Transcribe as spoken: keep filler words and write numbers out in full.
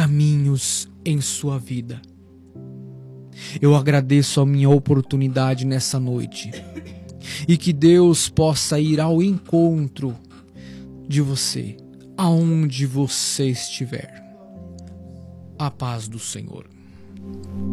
caminhos em sua vida. Eu agradeço a minha oportunidade nessa noite e que Deus possa ir ao encontro de você, aonde você estiver. A paz do Senhor.